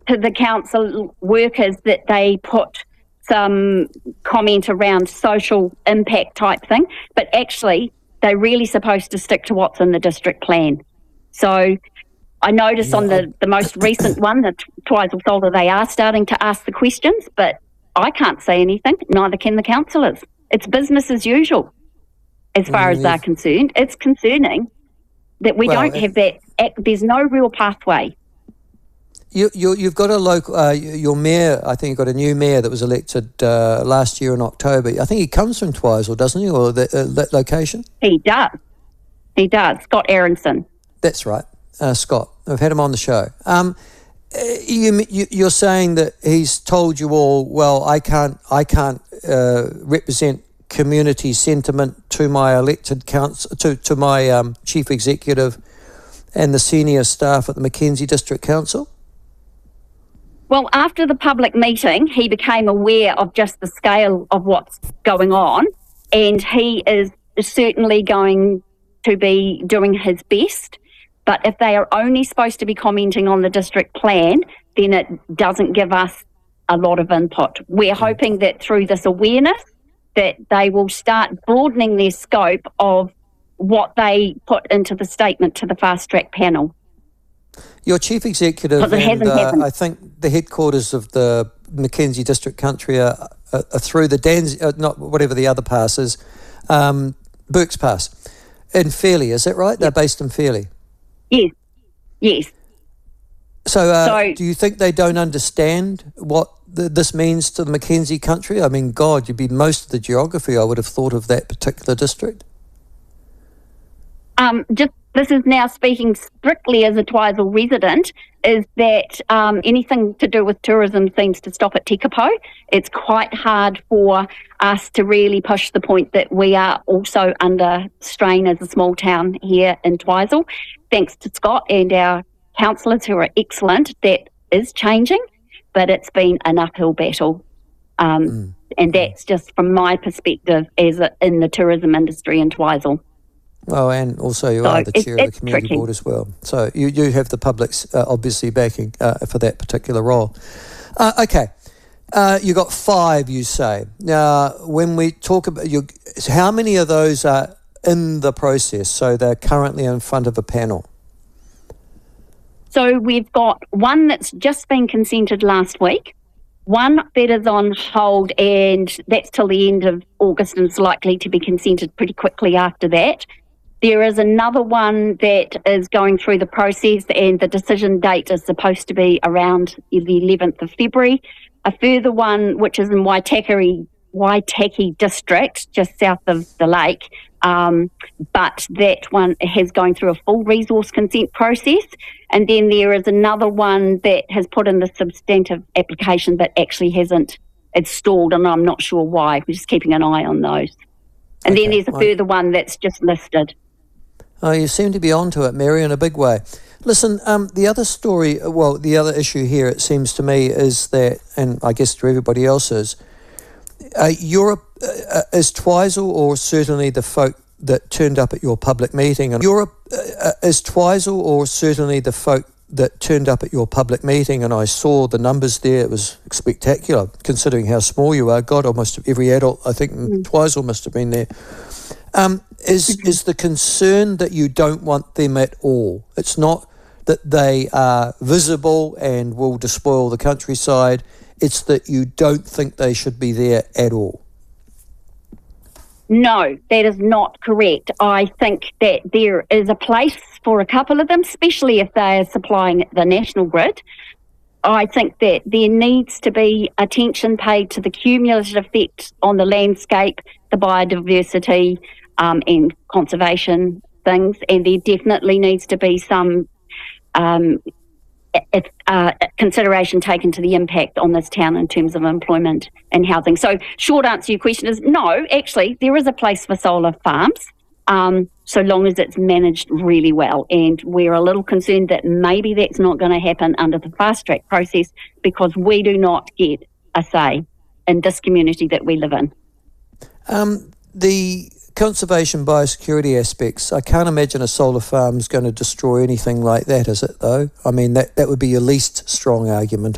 to the council workers that they put some comment around social impact type thing, but actually they're really supposed to stick to what's in the district plan. So I noticed on the most recent one, the Twizel Solar, they are starting to ask the questions, but I can't say anything, neither can the councillors. It's business as usual as far as they're concerned. It's concerning that we don't have that, there's no real pathway. You've got a local, your mayor, I think you've got a new mayor that was elected last year in October. I think he comes from Twizel, doesn't he, or that location? He does, Scott Aronson. That's right, Scott. I've had him on the show. You're saying that he's told you all, well, I can't represent community sentiment to my elected council, to my chief executive and the senior staff at the Mackenzie District Council? Well, after the public meeting, he became aware of just the scale of what's going on, and he is certainly going to be doing his best. But if they are only supposed to be commenting on the district plan, then it doesn't give us a lot of input. We're hoping that through this awareness that they will start broadening their scope of what they put into the statement to the fast track panel. Your chief executive and I think the headquarters of the Mackenzie District Country are through the not whatever the other pass is, Burke's Pass in Fairlie, is that right? Yep. They're based in Fairlie. Yes. So do you think they don't understand what this means to the Mackenzie Country? I mean, God, you'd be most of the geography, I would have thought, of that particular district. This is now speaking strictly as a Twizel resident, is that anything to do with tourism seems to stop at Tekapo. It's quite hard for us to really push the point that we are also under strain as a small town here in Twizel. Thanks to Scott and our councillors who are excellent, that is changing, but it's been an uphill battle. And that's just from my perspective as in the tourism industry in Twizel. Well, and also you are the chair of the community board as well. So you have the public's obviously backing for that particular role. Okay. You got 5, you say. Now, when we talk about how many of those are in the process? So they're currently in front of a panel. So we've got one that's just been consented last week, one that is on hold, and that's till the end of August and it's likely to be consented pretty quickly after that. There is another one that is going through the process and the decision date is supposed to be around the 11th of February. A further one, which is in Waitaki District, just south of the lake, but that one has going through a full resource consent process. And then there is another one that has put in the substantive application but actually hasn't. It's stalled and I'm not sure why. We're just keeping an eye on those. And then there's a further one that's just listed. Oh, you seem to be onto it, Mary, in a big way. Listen, the other story, the other issue here, it seems to me, is that, and I guess to everybody else is Twizel, or certainly the folk that turned up at your public meeting, and is Twizel, or certainly the folk that turned up at your public meeting, and I saw the numbers there. It was spectacular, considering how small you are. God, almost every adult, I think, in Twizel must have been there. Is the concern that you don't want them at all? It's not that they are visible and will despoil the countryside. It's that you don't think they should be there at all. No, that is not correct. I think that there is a place for a couple of them, especially if they are supplying the national grid. I think that there needs to be attention paid to the cumulative effect on the landscape, the biodiversity, and conservation things, and there definitely needs to be some consideration taken to the impact on this town in terms of employment and housing. So short answer to your question is no, actually there is a place for solar farms, so long as it's managed really well, and we're a little concerned that maybe that's not going to happen under the fast track process because we do not get a say in this community that we live in. The conservation biosecurity aspects, I can't imagine a solar farm is going to destroy anything like that, is it, though? I mean, that would be your least strong argument.